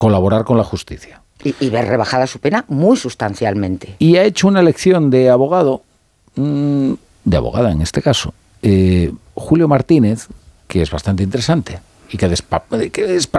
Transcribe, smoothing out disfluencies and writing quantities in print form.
colaborar con la justicia. Y ver rebajada su pena muy sustancialmente. Y ha hecho una elección de abogado, de abogada en este caso, Julio Martínez, que es bastante interesante y que desparpama